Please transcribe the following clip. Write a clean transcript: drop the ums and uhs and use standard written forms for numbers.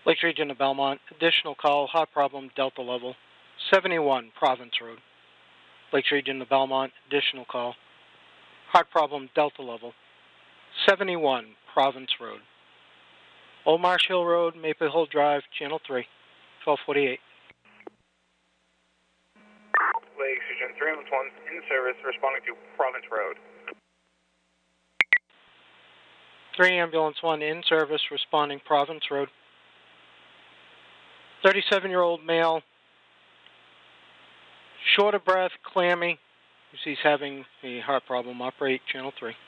Lakes Region of Belmont, additional call, heart problem, Delta level, 71 Province Road. Lakes Region of Belmont, additional call, heart problem, Delta level, 71 Province Road. Old Marsh Hill Road, Maple Hill Drive, Channel 3, 1248. Lakes Region 3 Ambulance 1 in service, responding to Province Road. 3 Ambulance 1 in service, responding Province Road. 37-year-old male, short of breath, clammy. He's having a heart problem. Operate Channel 3.